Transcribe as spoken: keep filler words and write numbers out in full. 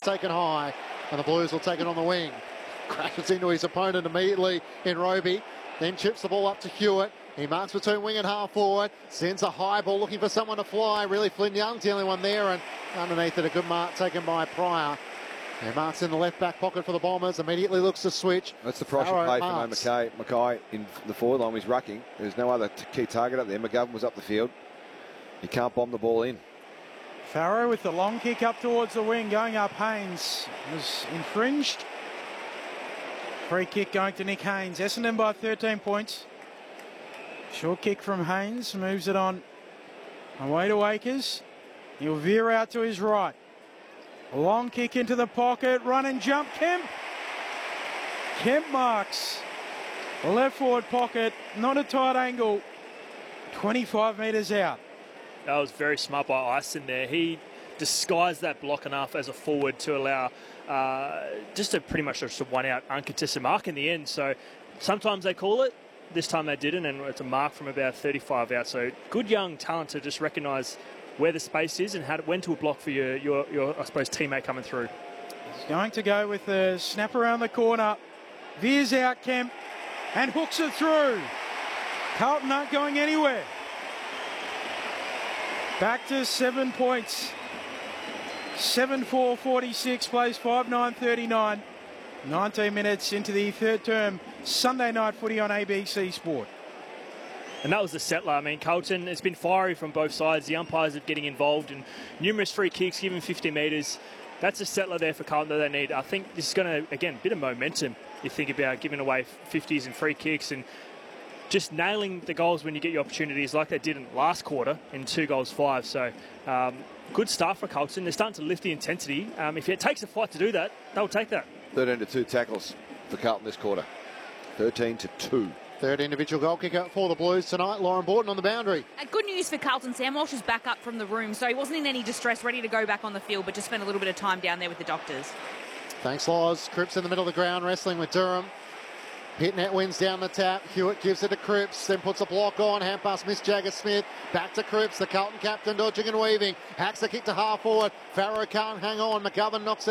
taken high, and the Blues will take it on the wing. Crashes into his opponent immediately in Roby, then chips the ball up to Hewitt. He marks between wing and half forward, sends a high ball looking for someone to fly. Really, Flynn Young's the only one there, and underneath it a good mark taken by Pryor. He marks in the left back pocket for the Bombers, immediately looks to switch. That's the price you pay for no Mackay. Mackay in the forward line, he's rucking. There's no other t- key target up there. McGovern was up the field. He can't bomb the ball in. Farrow with the long kick up towards the wing, going up. Haynes was infringed. Free kick going to Nick Haynes. Essendon by thirteen points. Short kick from Haynes, moves it on away to Akers. He'll veer out to his right. A long kick into the pocket, run and jump, Kemp. Kemp marks. The left forward pocket, not a tight angle. twenty-five metres out. That was very smart by Ison there. He disguised that block enough as a forward to allow uh, just a pretty much just a one-out uncontested mark in the end. So sometimes they call it. This time they didn't, and it's a mark from about thirty-five out. So good young talent to just recognise where the space is and how to, when to block for your, your, your, I suppose, teammate coming through. He's going to go with the snap around the corner. Veers out Kemp and hooks it through. Carlton aren't going anywhere. Back to seven points. seven four forty-six, plays five nine thirty-nine. nineteen minutes into the third term. Sunday night footy on A B C Sport. And that was the settler. I mean, Carlton, it's been fiery from both sides. The umpires are getting involved in numerous free kicks, given fifty metres. That's a settler there for Carlton that they need. I think this is going to, again, a bit of momentum. You think about giving away fifties and free kicks and just nailing the goals when you get your opportunities like they did in last quarter in two goals five. So um, good start for Carlton. They're starting to lift the intensity. Um, if it takes a fight to do that, they'll take that. thirteen to two tackles for Carlton this quarter. thirteen to two. Third individual goal kicker for the Blues tonight. Lauren Borton on the boundary. Uh, good news for Carlton. Sam Walsh is back up from the room, so he wasn't in any distress, ready to go back on the field, but just spent a little bit of time down there with the doctors. Thanks, Loz. Cripps in the middle of the ground, wrestling with Durham. Pitnet wins down the tap. Hewitt gives it to Cripps, then puts a block on. Hand pass, Miss Jagger Smith. Back to Cripps, the Carlton captain, dodging and weaving. Hacks the kick to half forward. Farrow can't hang on. McGovern knocks it.